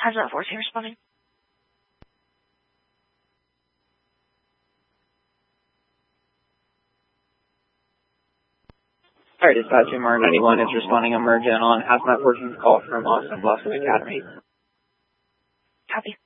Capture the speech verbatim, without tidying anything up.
Hazmat fourteen responding. Alright, dispatch M R ninety-one is responding emergent on Hazmat fourteen's call from Austin Blossom Academy. Copy.